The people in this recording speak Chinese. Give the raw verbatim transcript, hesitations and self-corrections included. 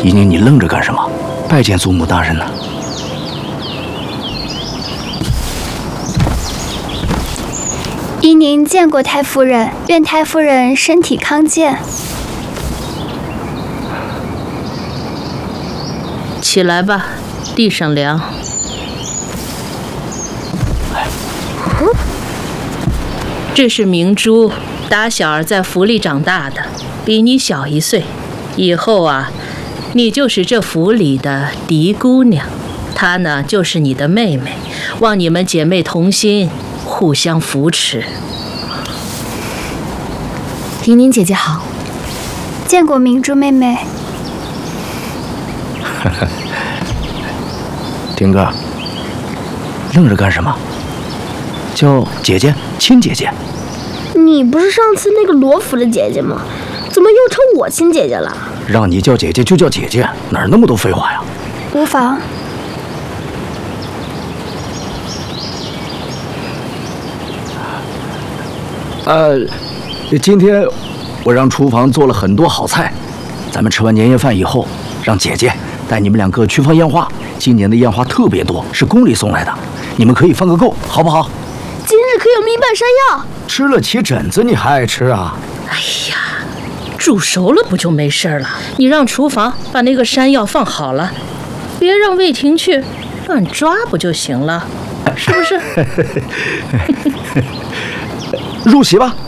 依宁，你愣着干什么？拜见祖母大人呢。 依宁见过太夫人，愿太夫人身体康健。 起来吧，地上凉。这是明珠，打小儿在府里长大的，比你小一岁。以后啊，你就是这府里的嫡姑娘，她呢就是你的妹妹，望你们姐妹同心，互相扶持。 婷婷姐姐好， 见过明珠妹妹。 婷哥，愣着干什么？叫姐姐，亲姐姐。 你不是上次那个罗府的姐姐吗？怎么又称我亲姐姐了？ 让你叫姐姐就叫姐姐，哪儿那么多废话呀？ 无妨。 呃，今天我让厨房做了很多好菜，咱们吃完年夜饭以后，让姐姐带你们两个去放烟花。今年的烟花特别多，是宫里送来的，你们可以放个够，好不好？ 今日可有蜜半山药， 吃了起疹子，你还爱吃啊？ 哎呀，煮熟了不就没事了？你让厨房把那个山药放好了，别让魏婷去乱抓不就行了？是不是？ 入席吧。